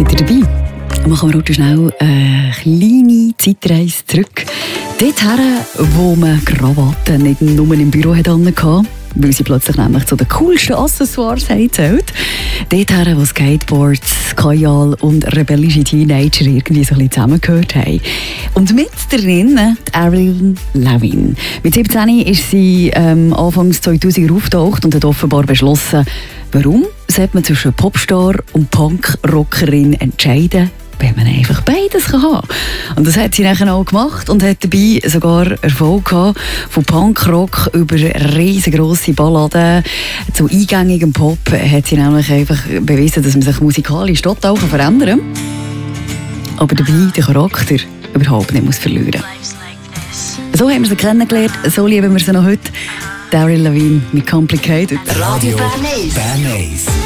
seid ihr dabei. Machen wir heute schnell eine kleine Zeitreise zurück. Dorthin, wo man Krawatten nicht nur im Büro hatte, weil sie plötzlich nämlich zu den coolsten Accessoires zählt. Dorthin, wo Skateboards, Kajal und rebellische Teenager irgendwie so ein bisschen zusammengehört haben. Und mit drinnen die Avril Lavigne. Mit 17 ist sie Anfang 2000 auftaucht und hat offenbar beschlossen, warum sollte man zwischen Popstar und Punkrockerin entscheiden, wenn man einfach beides haben kann. Und das hat sie dann auch gemacht und hat dabei sogar Erfolg gehabt. Von Punkrock über riesengroße Balladen zu eingängigem Pop hat sie nämlich einfach bewiesen, dass man sich musikalisch total verändern kann. Aber dabei den Charakter überhaupt nicht verlieren muss. So haben wir sie kennengelernt, so lieben wir sie noch heute. Avril Lavigne mit Complicated. Radio Bern 1.